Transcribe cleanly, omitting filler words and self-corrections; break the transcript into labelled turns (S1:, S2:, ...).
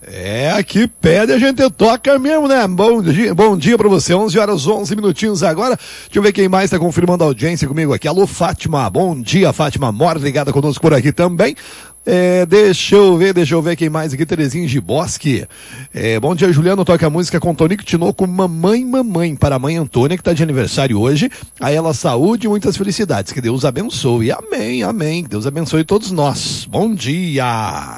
S1: Aqui pede, a gente toca mesmo, né? Bom dia pra você, 11 horas 11 minutinhos agora. Deixa eu ver quem mais tá confirmando a audiência comigo aqui. Alô, Fátima, bom dia, Fátima Mora, ligada conosco por aqui também. Deixa eu ver quem mais aqui, Terezinha Giboski. Bom dia, Juliano, toca a música com Tonico Tinoco, Mamãe, para a mãe Antônia, que tá de aniversário hoje. A ela saúde e muitas felicidades, que Deus abençoe. Amém, que Deus abençoe todos nós. Bom dia.